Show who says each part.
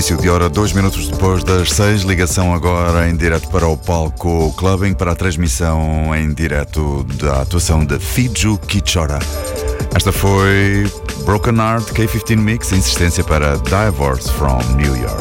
Speaker 1: início de hora, 2 minutos depois das 6, ligação agora em direto para o palco Clubbing para a transmissão em direto da atuação de Fiju Kichora. Esta foi Broken Heart K15 Mix, insistência para Divorce from New York.